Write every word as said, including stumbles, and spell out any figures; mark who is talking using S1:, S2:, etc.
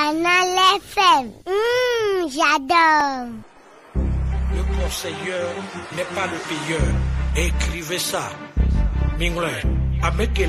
S1: Canal F M. Mmh, j'adore.
S2: Le conseilleur n'est pas le payeur. Écrivez ça. Mingler, avec